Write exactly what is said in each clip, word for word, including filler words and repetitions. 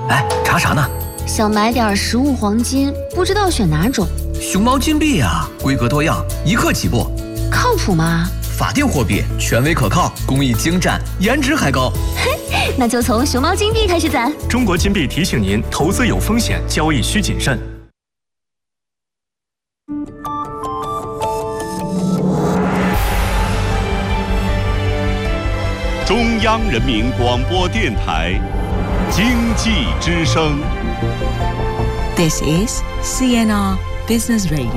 哎，查啥呢？ 想买点实物黄金，不知道选哪种。 熊猫金币啊，规格多样，一克起步。 靠谱吗？ 法定货币，权威可靠，工艺精湛，颜值还高。 嘿，那就从熊猫金币开始攒。 中国金币提醒您，投资有风险，交易需谨慎。 中央人民广播电台经济之声。 This is C N R Business Radio。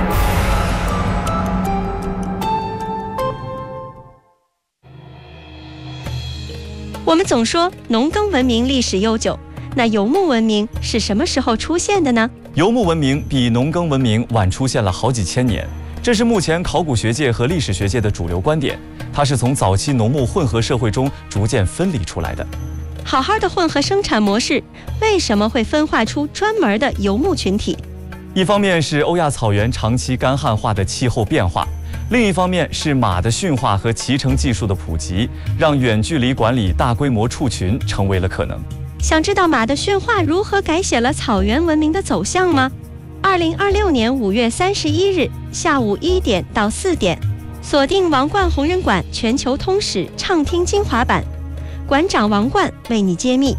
我们总说农耕文明历史悠久，那游牧文明是什么时候出现的呢？ 游牧文明比农耕文明晚出现了好几千年，这是目前考古学界和历史学界的主流观点。它是从早期农牧混合社会中逐渐分离出来的。 好好的混合生产模式，为什么会分化出专门的游牧群体？ 一方面是欧亚草原长期干旱化的气候变化，另一方面是马的驯化和骑乘技术的普及，让远距离管理大规模畜群成为了可能。 想知道马的驯化如何改写了草原文明的走向吗？二零二六年五月三十一日下午一点到四点，锁定王冠红人馆全球通史畅听精华版，馆长王冠为你揭秘。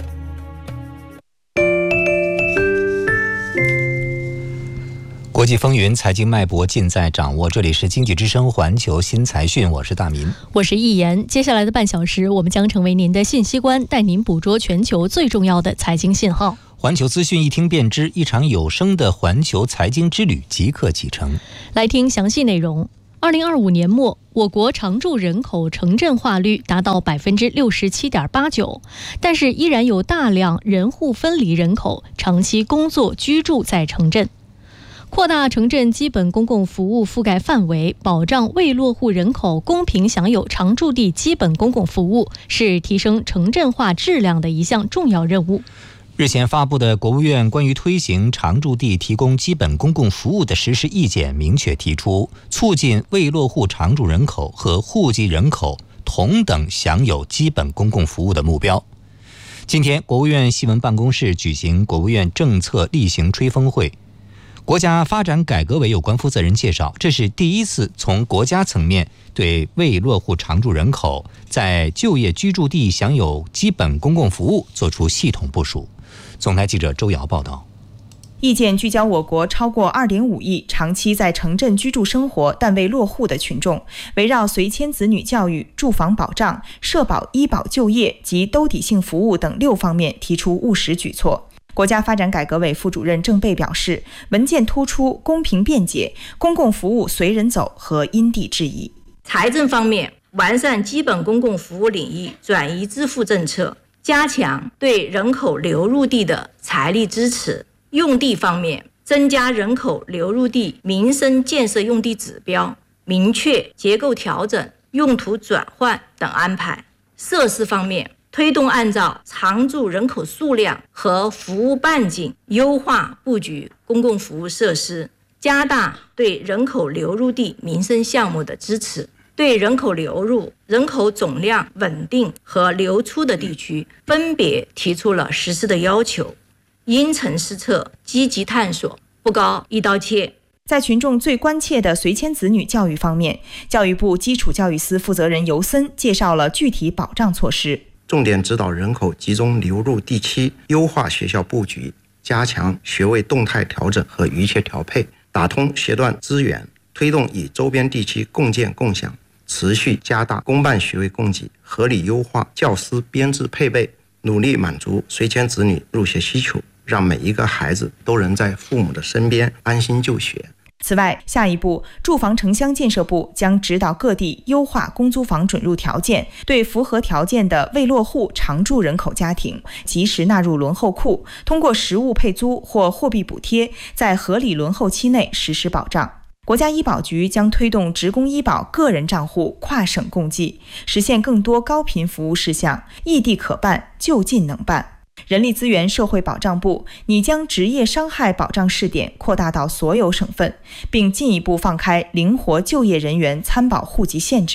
国际风云，财经脉搏尽在掌握。这里是经济之声环球新财讯，我是大民， 我是易言。接下来的半小时，我们将成为您的信息官，带您捕捉全球最重要的财经信号。 环球资讯一听便知，一场有声的环球财经之旅即刻启程。 来听详细内容。二零二五年末，我国常住人口城镇化率达到百分之六十七点八九，但是依然有大量人户分离人口长期工作居住在城镇。扩大城镇基本公共服务覆盖范围，保障未落户人口公平享有常住地基本公共服务，是提升城镇化质量的一项重要任务。 日前发布的国务院关于推行常住地提供基本公共服务的实施意见明确提出，促进未落户常住人口和户籍人口同等享有基本公共服务的目标。今天，国务院新闻办公室举行国务院政策例行吹风会，国家发展改革委有关负责人介绍，这是第一次从国家层面对未落户常住人口在就业居住地享有基本公共服务作出系统部署。总台记者周瑶报道。 意见聚焦我国超过 二点五亿长期在城镇居住生活但未落户的群众，围绕随迁子女教育、住房保障、社保、医保、就业及兜底性服务等六方面提出务实举措。国家发展改革委副主任郑贝表示，文件突出公平便捷、公共服务随人走和因地制宜。 财政方面，完善基本公共服务领域转移支付政策，加强对人口流入地的财力支持。用地方面，增加人口流入地民生建设用地指标，明确结构调整、用途转换等安排。设施方面，推动按照常住人口数量和服务半径优化布局公共服务设施，加大对人口流入地民生项目的支持。对人口流入、人口总量稳定和流出的地区，分别提出了实施的要求。因城施策，积极探索，不搞一刀切。 在群众最关切的随迁子女教育方面，教育部基础教育司负责人尤森介绍了具体保障措施， 重点指导人口集中流入地区，优化学校布局，加强学位动态调整和预切调配，打通学段资源，推动与周边地区共建共享，持续加大公办学位供给，合理优化教师编制配备，努力满足随迁子女入学需求，让每一个孩子都能在父母的身边安心就学。 此外，下一步，住房城乡建设部将指导各地优化公租房准入条件，对符合条件的未落户常住人口家庭及时纳入轮候库，通过实物配租或货币补贴，在合理轮候期内实施保障。国家医保局将推动职工医保个人账户跨省共济，实现更多高频服务事项异地可办，就近能办。人力资源社会保障部拟将职业伤害保障试点扩大到所有省份，并进一步放开灵活就业人员参保户籍限制。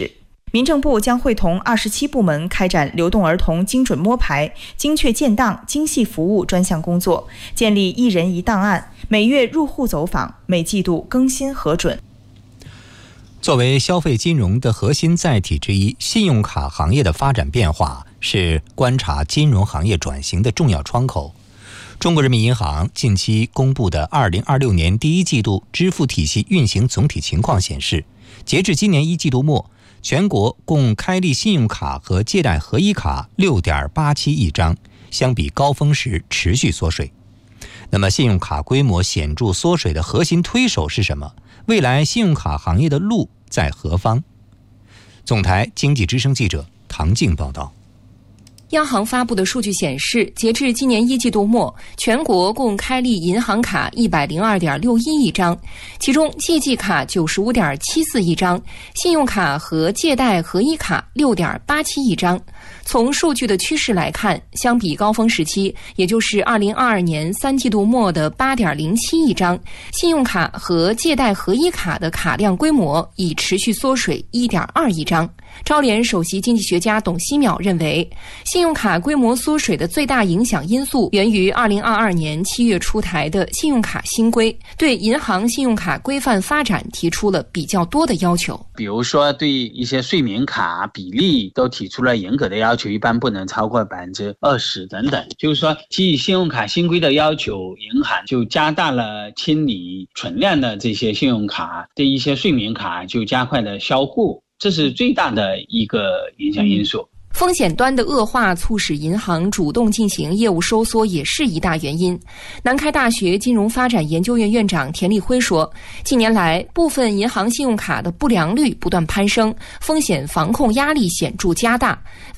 民政部将会同二十七部门开展流动儿童精准摸排、精确建档、精细服务专项工作，建立一人一档案，每月入户走访，每季度更新核准。 作为消费金融的核心载体之一，信用卡行业的发展变化是观察金融行业转型的重要窗口。中国人民银行近期公布的二零二六年第一季度支付体系运行总体情况显示，截至今年一季度末，全国共开立信用卡和借贷合一卡 六点八七亿张，相比高峰时持续缩水。那么信用卡规模显著缩水的核心推手是什么？未来信用卡行业的路在何方？总台经济之声记者唐静报道。 央行发布的数据显示，截至今年一季度末，全国共开立银行卡一百零二点六一亿张，其中借记卡九十五点七四亿张，信用卡和借贷合一卡六点八七亿张。从数据的趋势来看，相比高峰时期，也就是二零二二年三季度末的八点零七亿张，信用卡和借贷合一卡的卡量规模已持续缩水一点二亿张。招联首席经济学家董希淼认为，信用卡规模缩水的最大影响因素源于二零二二年七月出台的信用卡新规，对银行信用卡规范发展提出了比较多的要求。 比如说，对一些睡眠卡比例都提出了严格的要求，一般不能超过百分之二十等等。就是说，基于信用卡新规的要求，银行就加大了清理存量的这些信用卡，对一些睡眠卡就加快了销户。这是最大的一个影响因素。 风险端的恶化促使银行主动进行业务收缩，也是一大原因。南开大学金融发展研究院院长田立辉说，近年来部分银行信用卡的不良率不断攀升，风险防控压力显著加大。